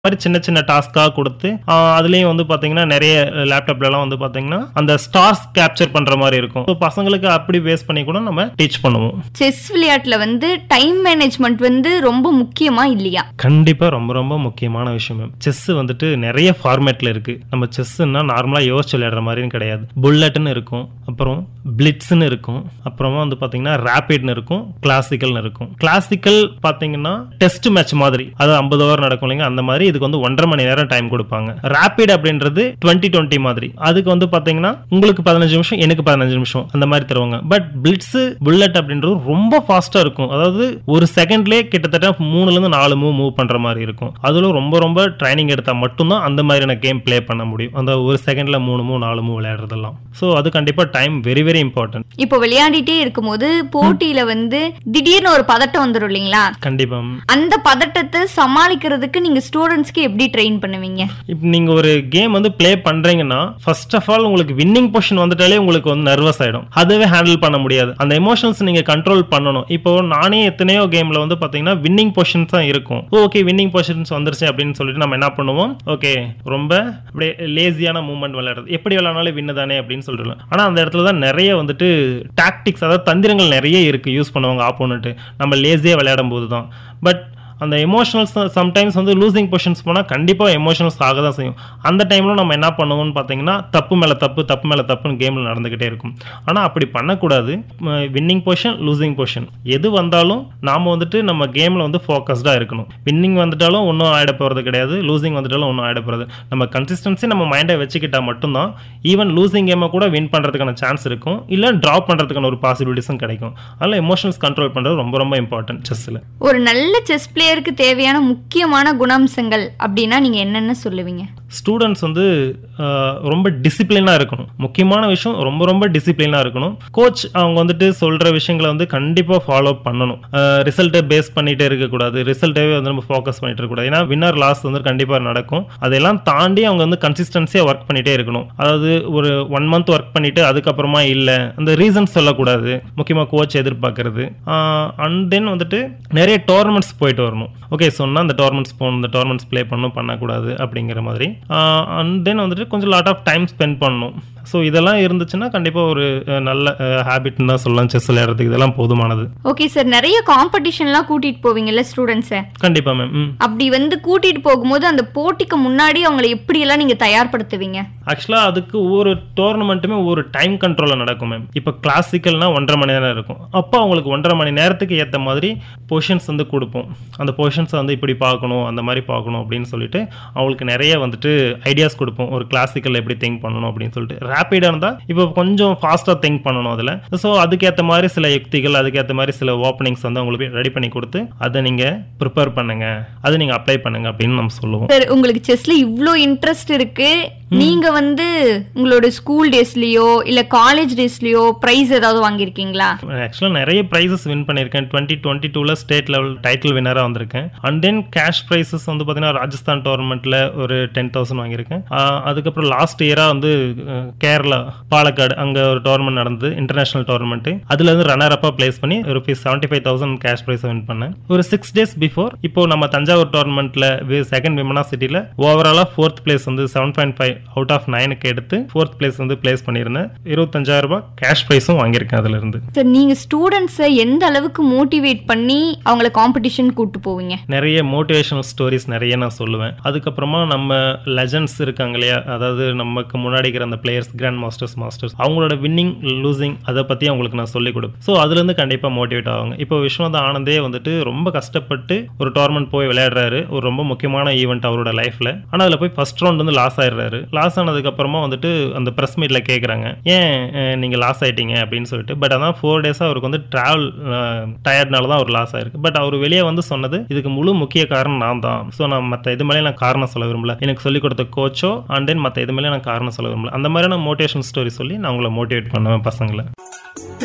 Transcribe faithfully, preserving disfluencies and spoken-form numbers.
மாதிரி சின்ன சின்ன டாஸ்கா கொடுத்து அதுலயும் வந்து பாத்தீங்கன்னா நிறைய லேப்டாப்ல எல்லாம் வந்து பாத்தீங்கன்னா அந்த ஸ்டார்ஸ் கேப்சர் பண்ற மாதிரி இருக்கும். பசங்களுக்கு அப்படி பேஸ் பண்ணி கூட நம்ம டீச் பண்ணுவோம். செஸ் விளையாட்டுல வந்து டைம் மேனேஜ்மெண்ட் வந்து ரொம்ப முக்கியமா இல்லையா? கண்டிப்பா ரொம்ப ரொம்ப முக்கியமான விஷயம். செஸ் வந்துட்டு நிறைய ஃபார்மேட்ல இருக்கு. நம்ம செஸ்னா நார்மலா யோசிச்சு விளையாடுற மாதிரியும் கிடையாது. புல்லட்னு இருக்கும், அப்புறம் பிளிட்ஸ்னு இருக்கும், அப்புறமா வந்து பாத்தீங்கன்னா ரேபிட்னு இருக்கும், கிளாசிக்கல்னு இருக்கும். கிளாசிக்கல் பாத்தீங்கன்னா டெஸ்ட் மேட்ச் மாதிரி, அது ஐம்பது ஓவர் நடக்கும் இல்லைங்க, அந்த மாதிரி இதுக்கு வந்து ஒன்றரை மணி நேரம் டைம் கொடுப்பாங்க. ரேபிட் அப்படின்றது டுவெண்ட்டி டுவெண்ட்டி மாதிரி, அதுக்கு வந்து பாத்தீங்கன்னா உங்களுக்கு பதினஞ்சு நிமிஷம் எனக்கு பதினஞ்சு நிமிஷம் அந்த மாதிரி தருவாங்க. பட் பிளிட்ஸ் புல்லட் அப்படின்றது ரொம்ப ஃபாஸ்டா இருக்கும். அதாவது ஒரு செகண்ட்லயே கிட்டத்தட்ட மூணுல இருந்து நாலு மூவ் மூவ் பண்ற மாதிரி இருக்கும். அதுல ரொம்ப ரொம்ப ட்ரைனிங் எடுத்தா மட்டும்தான் அந்த மாதிரியான கேம் பிளே பண்ண முடியும். அந்த ஒரு செகண்ட்ல மூணு மூவ் நாலு மூவ் விளையாடுறதெல்லாம். சோ அது கண்டிப்பா டைம் வெரி வெரி இம்பார்ட்டன்ட். இப்போ விளையாடிட்டே இருக்கும்போது போட்டியில வந்து திடீர்னு ஒரு பதட்டம் வந்துடும் இல்லைங்களா? கண்டிப்பா. அந்த பதட்டத்தை சமாளிக்கிறதுக்கு நீங்க ஸ்டூடெண்ட்ஸ்க்கு எப்படி ட்ரெயின் பண்ணுவீங்க? இப்போ நீங்க ஒரு கேம் வந்து பிளே பண்றீங்கன்னா ஃபர்ஸ்ட் ஆஃப் ஆல் உங்களுக்கு வின்னிங் பொசிஷன் வந்துட்டாலே உங்களுக்கு வந்து நர்வஸ் ஆயிடும். அதுவே ஹேண்டில் பண்ண முடியாது. அந்த எமோஷன்ஸ் நீங்க கண்ட்ரோல் பண்ணணும். இப்போ நானே எத்தனையோ கேம்ல வந்து பாத்தீங்கன்னா வின்னிங் பொசிஷன்ஸ் தான் இருக்கும். ஓகே வின்னிங் பொசிஷன்ஸ் வந்துருச்சு அப்படின்னு சொல்லிட்டு நம்ம என்ன பண்ணுவோம், ஓகே ரொம்ப அப்படியே லேசியான மூவ்மெண்ட் விளையாடுறது, எப்படி விளையாடினாலும் வின்னு தானே அப்படின்னு சொல்லிட்டு. ஆனா அந்த இடத்துல தான் நிறைய வந்துட்டு டாக்டிக்ஸ், அதாவது தந்திரங்கள் நிறைய இருக்கு யூஸ் பண்ணுவாங்க ஆப்போனன்ட், நம்ம லேசியா விளையாடும் போது தான். பட் அந்த எமோஷனல்ஸ் சம்டைம்ஸ் வந்து லூசிங் பொசிஷன்ஸ் போனால் கண்டிப்பாக எமோஷனல்ஸ் ஆக தான் செய்யும். அந்த டைமில் நம்ம என்ன பண்ணுவோம்னு பார்த்தீங்கன்னா தப்பு மேலே தப்பு தப்பு மேலே தப்புன்னு கேமில் நடந்துக்கிட்டே இருக்கும். ஆனால் அப்படி பண்ணக்கூடாது. வின்னிங் பொசிஷன் லூசிங் பொசிஷன் எது வந்தாலும் நாம் வந்துட்டு நம்ம கேமில் வந்து ஃபோக்கஸ்டாக இருக்கணும். வின்னிங் வந்துட்டாலும் ஒன்றும் ஆகிட போகிறது கிடையாது, லூசிங் வந்துட்டாலும் ஒன்றும் ஆகிட போகிறது. நம்ம கன்சிஸ்டன்சி நம்ம மைண்டை வச்சுக்கிட்டால் மட்டும்தான் ஈவன் லூசிங் கேமை கூட வின் பண்ணுறதுக்கான சான்ஸ் இருக்கும், இல்லை ட்ராப் பண்ணுறதுக்கான ஒரு பாசிபிலிட்டிஸும் கிடைக்கும். அதனால் எமோஷனல்ஸ் கண்ட்ரோல் பண்ணுறது ரொம்ப ரொம்ப இம்பார்ட்டன்ட் செஸ்ஸில். ஒரு நல்ல செஸ் பிளேயர் தேவையான முக்கியமான குணாம்சங்கள் அப்படின்னா நீங்க என்னென்ன சொல்லுவீங்க? ஸ்டூடெண்ட்ஸ் வந்து ரொம்ப டிசிப்ளினா இருக்கணும். முக்கியமான விஷயம் ரொம்ப ரொம்ப டிசிப்ளினா இருக்கணும். கோச் அவங்க வந்துட்டு சொல்ற விஷயங்களை வந்து கண்டிப்பா ஃபாலோ பண்ணணும். ரிசல்ட்டை பேஸ் பண்ணிட்டே இருக்கக்கூடாது, ரிசல்ட்டவே வந்து நம்ம ஃபோக்கஸ் பண்ணிட்டு இருக்கக்கூடாது. ஏன்னா வின்னர் லாஸ் வந்து கண்டிப்பா நடக்கும். அதெல்லாம் தாண்டி அவங்க வந்து கன்சிஸ்டன்சியா ஒர்க் பண்ணிட்டே இருக்கணும். அதாவது ஒரு ஒன் மந்த் ஒர்க் பண்ணிட்டு அதுக்கப்புறமா இல்லை அந்த ரீசன்ஸ் சொல்லக்கூடாது. முக்கியமாக கோச் எதிர்பார்க்கறது. அண்ட் தென் வந்துட்டு நிறைய டோர்னமெண்ட்ஸ் போயிட்டு வரணும். ஓகே சொன்னா அந்த டோர்னமெண்ட்ஸ் போகணும், இந்த டோர்னமெண்ட்ஸ் பிளே பண்ணணும் பண்ணக்கூடாது அப்படிங்கிற மாதிரி. அண்ட் தென் வந்துட்டு கொஞ்சம் லாட் ஆஃப் டைம் ஸ்பெண்ட் பண்ணணும். ஸோ இதெல்லாம் இருந்துச்சுன்னா கண்டிப்பாக ஒரு நல்ல ஹேபிட்னு தான் சொல்லலாம் செஸ் விளையாடுறதுக்கு. இதெல்லாம் போதுமானது. ஓகே சார், நிறைய காம்படிஷன்லாம் கூட்டிட்டு போவீங்கல்ல ஸ்டூடெண்ட்ஸை? கண்டிப்பா மேம். அப்படி வந்து கூட்டிட்டு போகும்போது அந்த போட்டிக்கு முன்னாடி அவங்களை எப்படியெல்லாம் நீங்க தயார்படுத்துவீங்க? ஆக்சுவலாக அதுக்கு ஒவ்வொரு டோர்னமெண்ட்டுமே ஒவ்வொரு டைம் கண்ட்ரோலில் நடக்கும் மேம். இப்போ கிளாசிக்கல்னா ஒன்றரை மணி நேரம் இருக்கும். அப்போ அவங்களுக்கு ஒன்றரை மணி நேரத்துக்கு ஏற்ற மாதிரி பொசிஷன்ஸ் வந்து கொடுப்போம். அந்த பொசிஷன்ஸை வந்து இப்படி பார்க்கணும் அந்த மாதிரி பார்க்கணும் அப்படின்னு சொல்லிட்டு அவங்களுக்கு நிறைய வந்துட்டு ஐடியாஸ் கொடுப்போம். ஒரு கிளாசிக்கல் எப்படி திங்க் பண்ணணும் அப்படின்னு சொல்லிட்டு. ரேப்பிடாக இருந்தால் இப்போ கொஞ்சம் ஃபாஸ்ட்டாக திங்க் பண்ணணும் அதில். ஸோ அதுக்கேற்ற மாதிரி சில யுக்திகள், அதுக்கேற்ற மாதிரி சில ஓப்பனிங்ஸ் வந்து உங்களுக்கு ரெடி பண்ணி கொடுத்து அதை நீங்கள் ப்ரிப்பேர் பண்ணுங்க, அதை நீங்கள் அப்ளை பண்ணுங்க அப்படின்னு நம்ம சொல்லுவோம். சார் உங்களுக்கு செஸ்ல இவ்வளோ இன்ட்ரெஸ்ட் இருக்கு, நீங்க வந்து உங்களோட ஸ்கூல் டேஸ்லயோ இல்ல காலேஜ் டேஸ்லயோ பிரைஸ் ஏதாவது வாங்கியிருக்கீங்களா? ஆக்சுவலாக நிறைய ப்ரைஸஸ் வின் பண்ணியிருக்கேன். டுவெண்ட்டி டுவெண்ட்டி டூல ஸ்டேட் லெவல் டைட்டில் வின்னராக வந்திருக்கேன். அண்ட் தென் கேஷ் ப்ரைஸஸ் வந்து பார்த்தீங்கன்னா ராஜஸ்தான் டோர்னமெண்ட்ல ஒரு டென் தௌசண்ட் வாங்கியிருக்கேன். அதுக்கப்புறம் லாஸ்ட் இயராக வந்து கேரளா பாலக்காடு அங்கே ஒரு டோர்னமெண்ட் நடந்தது, இன்டர்நேஷனல் டோர்னமெண்ட். அதுல இருந்து ரன்னர் அப்பா பிளேஸ் பண்ணி rupees seventy five thousand cash prize win பண்ணேன். ஒரு சிக்ஸ் டேஸ் பிஃபோர் இப்போ நம்ம தஞ்சாவூர் டோர்னமெண்ட்ல செகண்ட் விமனா சிட்டில ஓவராலா ஃபோர்த் பிளேஸ் வந்து seven point five out of நைனுக்கு எடுத்து ஃபோர்த் பிளேஸ் வந்து பிளேஸ் பண்ணியிருந்தேன். இருபத்தஞ்சாயிரம் ரூபாய் கேஷ் ப்ரைஸும் வாங்கியிருக்கேன் அதுல இருந்து. சார் நீங்க ஸ்டூடெண்ட்ஸை எந்த அளவுக்கு மோட்டிவேட் பண்ணி அவங்கள காம்படிஷன் கூட்டு போவீங்க? நிறைய மோட்டிவேஷனல் ஸ்டோரிஸ் நிறைய நான் சொல்லுவேன். அதுக்கப்புறமா நம்ம லெஜண்ட்ஸ் இருக்காங்க இல்லையா, அதாவது நமக்கு முன்னாடி இருக்கிற அந்த பிளேயர்ஸ், கிராண்ட் மாஸ்டர்ஸ் மாஸ்டர்ஸ் அவங்களோட வின்னிங் லூசிங் அதை பத்தி அவங்களுக்கு நான் சொல்லிக் கொடுப்பேன். ஸோ அதுல இருந்து கண்டிப்பா மோட்டிவேட் ஆவாங்க. இப்போ விஸ்வநாத ஆனந்தே வந்துட்டு ரொம்ப கஷ்டப்பட்டு ஒரு டோர்னமெண்ட் போய் விளையாடுறாரு, ஒரு ரொம்ப முக்கியமான ஈவெண்ட் அவரோட லைஃப்ல. ஆனா அதுல போய் ஃபர்ஸ்ட் ரவுண்ட் வந்து லாஸ் ஆயிடுறாரு. லாஸ் ஆனதுக்கு அப்புறமா வந்துட்டு அந்த பிரஸ் மீட்ல கேக்குறாங்க, ஏன் நீங்க லாஸ் ஆயிட்டீங்க அப்படின்னு சொல்லிட்டு. பட் அதான் ஃபோர் டேஸா அவருக்கு வந்து டிராவல் டயர்ட்னால தான் அவர் லாஸ் ஆயிருக்கு. பட் அவர் வெளியே வந்து சொன்னது, இதுக்கு முழு முக்கிய காரணம் நான் தான். ஸோ நான் மற்ற இது மேலே நான் காரணம் சொல்ல விரும்பல, எனக்கு சொல்லிக் கொடுத்த கோச்சோ அண்ட் தென் மற்ற இது மேலே நான் காரணம் சொல்ல விரும்பல. அந்த மாதிரியான மோட்டிவேஷன் ஸ்டோரி சொல்லி நான் உங்களை மோட்டிவேட் பண்ணுவேன் பசங்களை.